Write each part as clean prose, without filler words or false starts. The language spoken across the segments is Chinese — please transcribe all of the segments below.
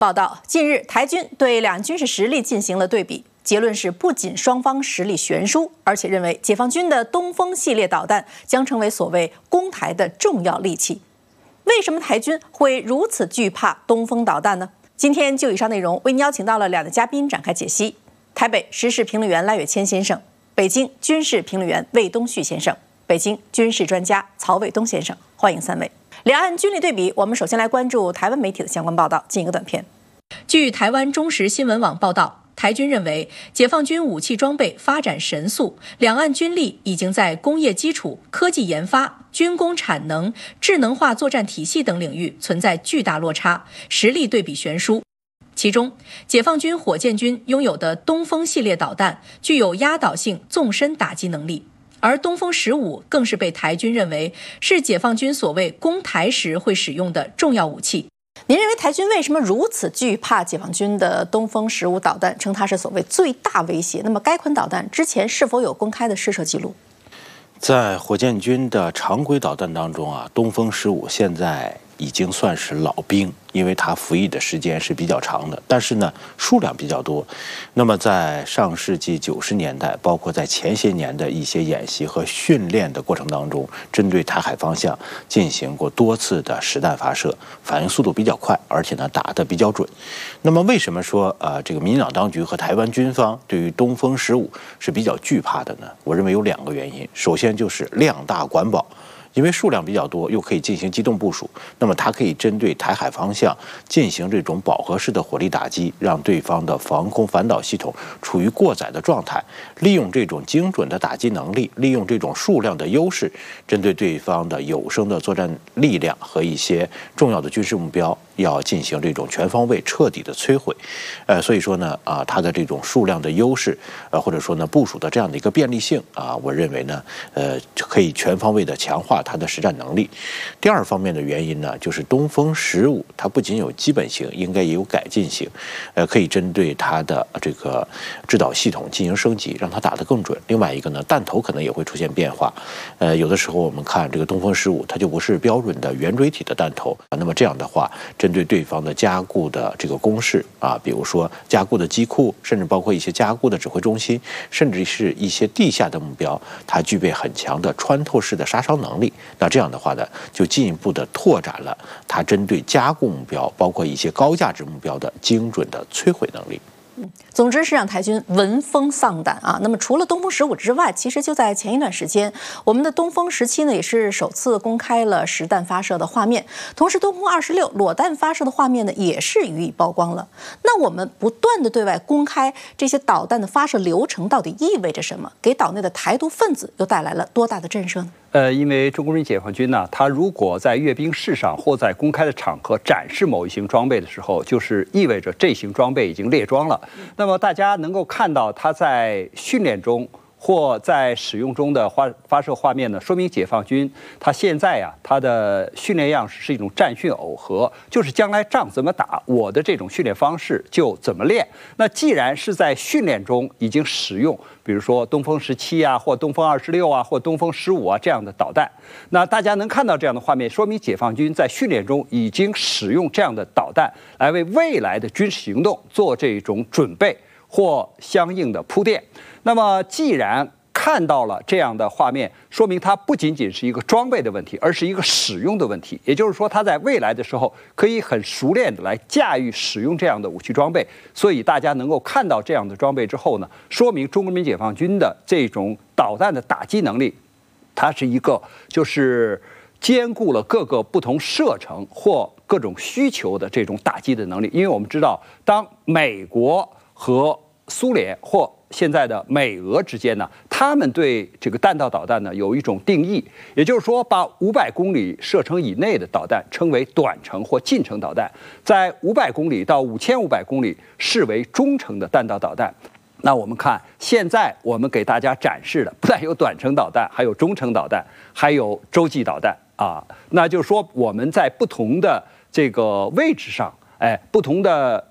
报道，近日台军对两岸军事实力进行了对比，结论是不仅双方实力悬殊，而且认为解放军的东风系列导弹将成为所谓攻台的重要利器。为什么台军会如此惧怕东风导弹呢？今天就以上内容为您邀请到了两位嘉宾展开解析：台北时事评论员赖岳谦先生，北京军事评论员魏东旭先生，北京军事专家曹卫东先生。欢迎三位。两岸军力对比，我们首先来关注台湾媒体的相关报道，进一个短片。据台湾中时新闻网报道，台军认为解放军武器装备发展神速，两岸军力已经在工业基础、科技研发、军工产能、智能化作战体系等领域存在巨大落差，实力对比悬殊。其中，解放军火箭军拥有的东风系列导弹具有压倒性纵深打击能力，而东风15更是被台军认为是解放军所谓攻台时会使用的重要武器。您认为台军为什么如此惧怕解放军的东风15导弹，称它是所谓最大威胁？那么该款导弹之前是否有公开的试射记录？ 在火箭军的常规导弹当中东风15现在已经算是老兵，因为它服役的时间是比较长的，但是呢数量比较多。那么在上世纪90年代，包括在前些年的一些演习和训练的过程当中，针对台海方向进行过多次的实弹发射，反应速度比较快，而且呢打得比较准。那么为什么说这个民进党当局和台湾军方对于东风15是比较惧怕的呢？我认为有2个原因。首先就是量大管饱，因为数量比较多，又可以进行机动部署，那么它可以针对台海方向进行这种饱和式的火力打击，让对方的防空反导系统处于过载的状态，利用这种精准的打击能力，利用这种数量的优势，针对对方的有生的作战力量和一些重要的军事目标，要进行这种全方位彻底的摧毁。所以说呢它的这种数量的优势或者说呢部署的这样的一个便利性我认为呢可以全方位的强化它的实战能力。第二方面的原因呢，就是东风15它不仅有基本型，应该也有改进型，可以针对它的这个制导系统进行升级，让它打得更准。另外一个呢，弹头可能也会出现变化。有的时候我们看这个东风15，它就不是标准的圆锥体的弹头，那么这样的话，针对对方的加固的这个攻势比如说加固的机库，甚至包括一些加固的指挥中心，甚至是一些地下的目标，它具备很强的穿透式的杀伤能力。那这样的话呢，就进一步的拓展了它针对加固目标，包括一些高价值目标的精准的摧毁能力。 总之是让台军闻风丧胆那么除了东风15之外，其实就在前一段时间，我们的东风17呢也是首次公开了实弹发射的画面，同时东风26裸弹发射的画面呢也是予以曝光了。那我们不断的对外公开这些导弹的发射流程到底意味着什么？给岛内的台独分子又带来了多大的震慑呢？ 因为中国人民解放军呢，他如果在阅兵式上或在公开的场合展示某一型装备的时候，就是意味着这型装备已经列装了。那么大家能够看到他在训练中或在使用中的发射画面呢，说明解放军他现在他的训练样式是一种战训耦合，就是将来仗怎么打，我的这种训练方式就怎么练。那既然是在训练中已经使用，比如说东风17或东风26或东风15这样的导弹，那大家能看到这样的画面，说明解放军在训练中已经使用这样的导弹来为未来的军事行动做这种准备或相应的铺垫。那么既然看到了这样的画面，说明它不仅仅是一个装备的问题，而是一个使用的问题。也就是说，它在未来的时候可以很熟练的来驾驭使用这样的武器装备。所以大家能够看到这样的装备之后呢，说明中国人民解放军的这种导弹的打击能力，它是一个就是兼顾了各个不同射程或各种需求的这种打击的能力。因为我们知道，当美国和苏联或现在的美俄之间呢，他们对这个弹道导弹呢有一种定义，也就是说，把500公里射程以内的导弹称为短程或近程导弹，在500公里到5500公里视为中程的弹道导弹。那我们看现在我们给大家展示的，不但有短程导弹，还有中程导弹，还有洲际导弹那就是说我们在不同的这个位置上，不同的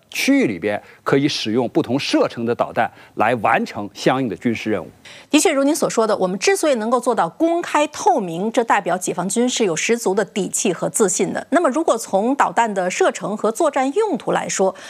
区域里边可以使用不同射程的导弹来完成相应的军事任务。 的确，如您所说的，我们之所以能够做到公开透明，这代表解放军是有十足的底气和自信的。那么，如果从导弹的射程和作战用途来说，